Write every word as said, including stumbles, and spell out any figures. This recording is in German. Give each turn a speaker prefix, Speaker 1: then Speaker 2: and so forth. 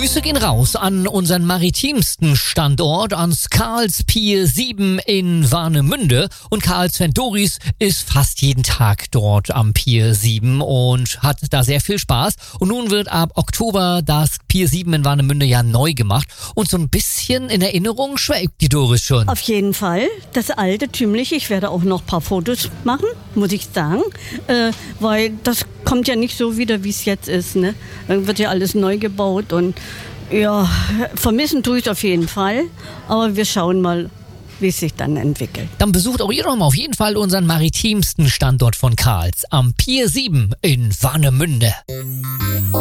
Speaker 1: Grüße gehen raus an unseren maritimsten Standort, ans Karls Pier sieben in Warnemünde. Und Karl-Sven Doris ist fast jeden Tag dort am Pier sieben und hat da sehr viel Spaß. Und nun wird ab Oktober das Pier sieben in Warnemünde ja neu gemacht. Und so ein bisschen in Erinnerung schwelgt die Doris schon.
Speaker 2: Auf jeden Fall. Das alte, tümliche. Ich werde auch noch ein paar Fotos machen, muss ich sagen. Äh, weil das kommt ja nicht so wieder, wie es jetzt ist. Ne? Dann wird ja alles neu gebaut und ja, vermissen tue ich es auf jeden Fall. Aber wir schauen mal, wie es sich dann entwickelt.
Speaker 1: Dann besucht auch ihr doch mal auf jeden Fall unseren maritimsten Standort von Karls am Pier sieben in Warnemünde.